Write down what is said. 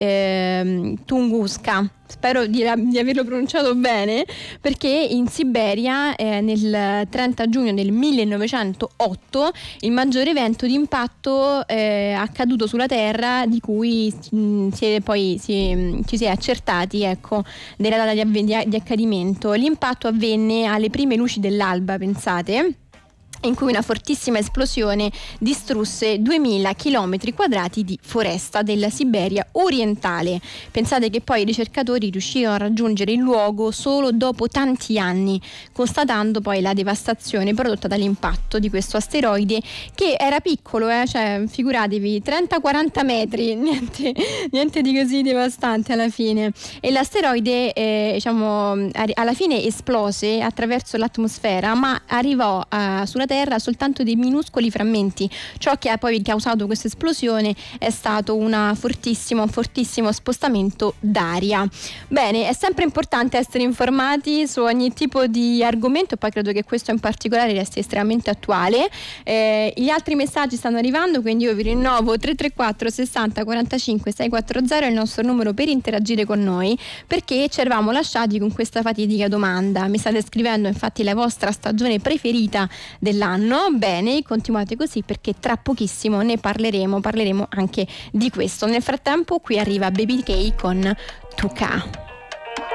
Tunguska. Spero di averlo pronunciato bene, perché in Siberia nel 30 giugno del 1908 il maggiore evento di impatto accaduto sulla Terra, di cui ci si è accertati, ecco, della data di accadimento. L'impatto avvenne alle prime luci dell'alba, pensate, in cui una fortissima esplosione distrusse 2000 km quadrati di foresta della Siberia orientale. Pensate che poi i ricercatori riuscirono a raggiungere il luogo solo dopo tanti anni, constatando poi la devastazione prodotta dall'impatto di questo asteroide, che era piccolo, cioè figuratevi, 30-40 metri, niente di così devastante alla fine. E l'asteroide alla fine esplose attraverso l'atmosfera, ma arrivò sulla Terra soltanto dei minuscoli frammenti. Ciò che ha poi causato questa esplosione è stato un fortissimo spostamento d'aria. Bene, è sempre importante essere informati su ogni tipo di argomento, e poi credo che questo in particolare resti estremamente attuale. Gli altri messaggi stanno arrivando, quindi io vi rinnovo 334 60 45 640 è il nostro numero per interagire con noi, perché ci eravamo lasciati con questa fatidica domanda. Mi state scrivendo infatti la vostra stagione preferita dell'anno. Bene, continuate così, perché tra pochissimo ne parleremo anche di questo. Nel frattempo qui arriva Baby K con Tuka.